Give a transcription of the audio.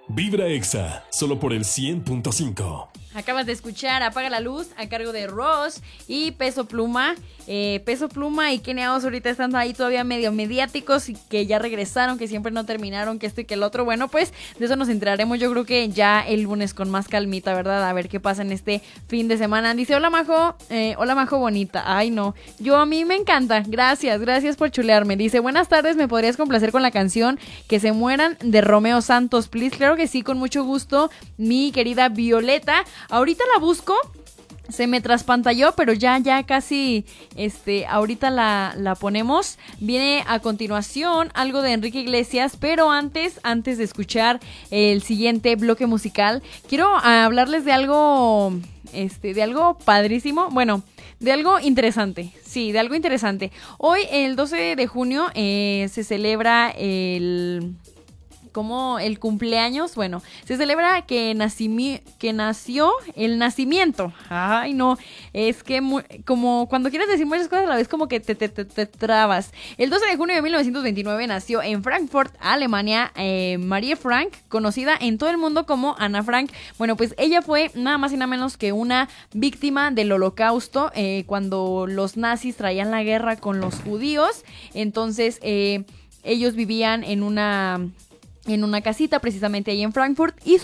Vibra Exa, solo por el 100.5. Acabas de escuchar Apaga la Luz a cargo de Ross y Peso Pluma. Peso Pluma y Kenia Oz ahorita están ahí todavía medio mediáticos y que ya regresaron, que siempre no terminaron, que esto y que el otro. Bueno, pues de eso nos enteraremos yo creo que ya el lunes con más calmita, ¿verdad? A ver qué pasa en este fin de semana. Dice, hola Majo bonita. Ay no, a mí me encanta. Gracias por chulearme. Dice, buenas tardes, ¿me podrías complacer con la canción Que se mueran de Romeo Santos, please? Claro que sí, con mucho gusto, mi querida Violeta. Ahorita la busco, se me traspantalló, pero ya casi, ahorita la ponemos. Viene a continuación algo de Enrique Iglesias, pero antes de escuchar el siguiente bloque musical, quiero hablarles de algo, de algo padrísimo, bueno, de algo interesante. Sí, de algo interesante. Hoy, el 12 de junio, se celebra el cumpleaños, bueno, se celebra que nació el nacimiento. Ay, no, es que como cuando quieres decir muchas cosas a la vez como que te trabas. El 12 de junio de 1929 nació en Frankfurt, Alemania, Marie Frank, conocida en todo el mundo como Ana Frank. Bueno, pues ella fue nada más y nada menos que una víctima del Holocausto, cuando los nazis traían la guerra con los judíos. Entonces, ellos vivían en una casita precisamente ahí en Frankfurt y